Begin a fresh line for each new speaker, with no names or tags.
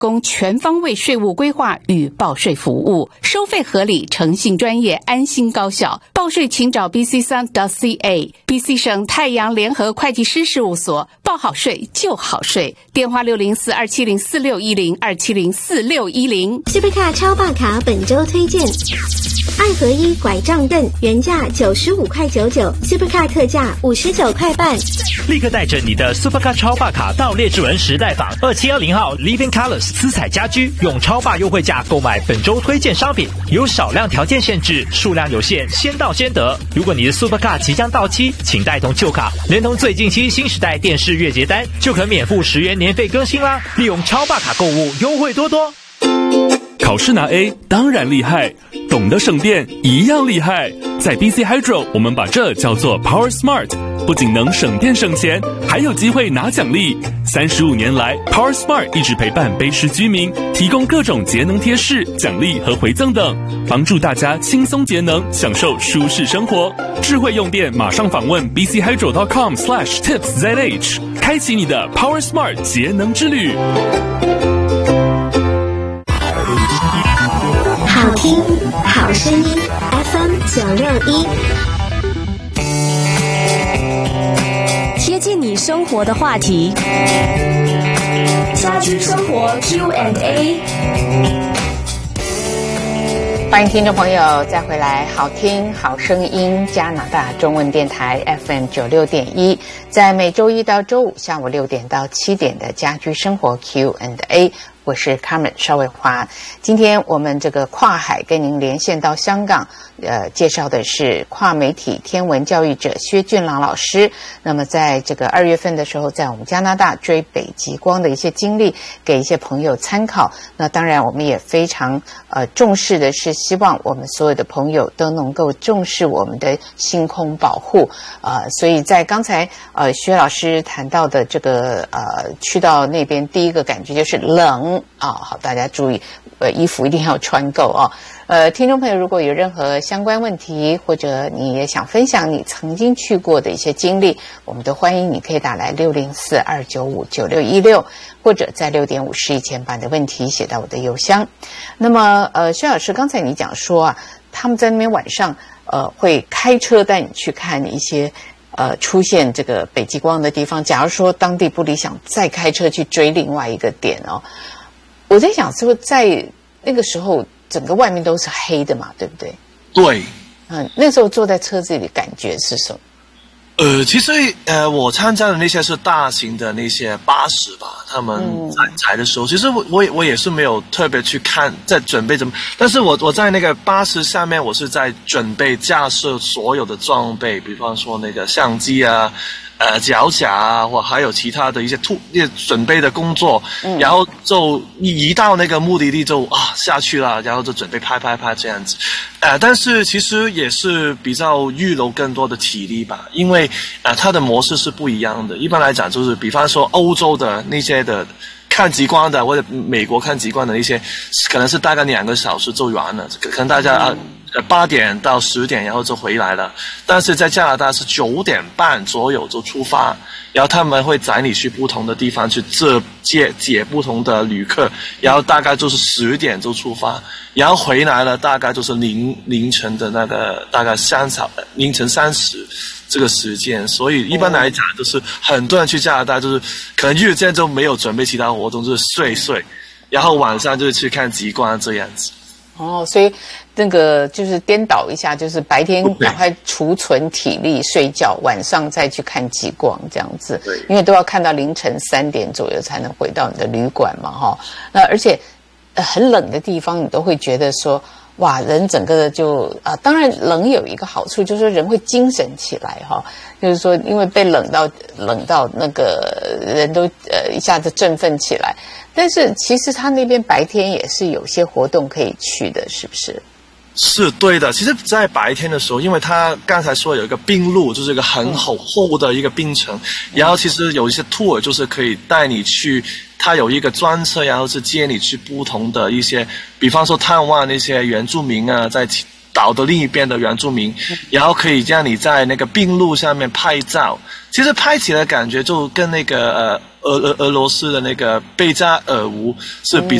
供全方位税务规划与报税服务，收费合理，诚信专业，安心高效。报税请找 bc3.ca， BC 省太阳联合会计师事务所，报好税就好税。电话604-270-4610 270-4610。
Supercar 超霸卡本周推荐：爱合一拐杖凳原价95.99块，Supercar 特价59块半。
立刻带着你的 Supercar 超霸卡到列治文时代坊2710号 Living Colors 私彩家居，用超霸优惠价购买本周推荐商品，有少量条件限制，数量有限，先到先得。如果你的 Supercar 即将到期，请带同旧卡，连同最近期新时代电视月结单，就可免付10元年费更新啦！利用超霸卡购物，优惠多多。
考试拿 A 当然厉害，懂得省电一样厉害。在 BC Hydro， 我们把这叫做 Power Smart， 不仅能省电省钱，还有机会拿奖励。35年来 ，Power Smart 一直陪伴卑诗居民，提供各种节能贴士、奖励和回赠等，帮助大家轻松节能，享受舒适生活。智慧用电，马上访问 bchydro.com/tipszh， 开启你的 Power Smart 节能之旅。
好听好声音 FM 961，
贴近你生活的话题，
家居生活 Q&A。
欢迎听众朋友再回来，好听好声音加拿大中文电台 FM 96.1，在每周一到周五下午6点到7点的家居生活 Q&A， 我是 Carmen 邵伟华。今天我们这个跨海跟您连线到香港，介绍的是跨媒体天文教育者薛俊朗老师。那么在这个2月份的时候，在我们加拿大追北极光的一些经历，给一些朋友参考。那当然我们也非常重视的是，希望我们所有的朋友都能够重视我们的星空保护。所以在刚才薛老师谈到的这个去到那边第一个感觉就是冷啊，好，大家注意衣服一定要穿够啊。听众朋友如果有任何相关问题，或者你也想分享你曾经去过的一些经历，我们都欢迎你可以打来604-295-9616，或者在6点50以前把你的问题写到我的邮箱。那么薛老师，刚才你讲说啊，他们在那边晚上会开车带你去看一些出现这个北极光的地方。假如说当地不理想，再开车去追另外一个点哦。我在想是不是在那个时候整个外面都是黑的嘛，对不对？
对。
那时候坐在车子里的感觉是什么？
其实我参加的那些是大型的那些巴士吧，他们载的时候，其实我也是没有特别去看，在准备怎么，但是我在那个巴士下面，我是在准备架设所有的装备，比方说那个相机啊。脚甲啊，或还有其他的一些准备的工作，然后就一到那个目的地就下去了，然后就准备拍这样子，但是其实也是比较预留更多的体力吧，因为它的模式是不一样的。一般来讲，就是比方说欧洲的那些的看极光的，或者美国看极光的那些，可能是大概2个小时就完了，可能大家8点到10点，然后就回来了。但是在加拿大是9点半左右就出发，然后他们会载你去不同的地方去接不同的旅客，然后大概就是10点就出发，然后回来了大概就是凌晨的那个大概凌晨3时这个时间。所以一般来讲就是很多人去加拿大就是可能日间就没有准备其他活动，就是睡，然后晚上就是去看极光这样子。
所以那个就是颠倒一下，就是白天赶快储存体力睡觉，晚上再去看极光这样子，因为都要看到凌晨3点左右才能回到你的旅馆嘛哈。那而且很冷的地方，你都会觉得说哇，人整个的就当然冷有一个好处，就是说人会精神起来哈，就是说因为被冷到那个人都一下子振奋起来。但是其实他那边白天也是有些活动可以去的，是不是？
是对的。其实在白天的时候，因为他刚才说有一个冰路，就是一个很厚的一个冰层，然后其实有一些 tour 就是可以带你去，他有一个专车，然后是接你去不同的一些，比方说探望那些原住民啊，在岛的另一边的原住民，然后可以让你在那个并路上面拍照。其实拍起来感觉就跟那个俄罗斯的那个贝加尔湖是比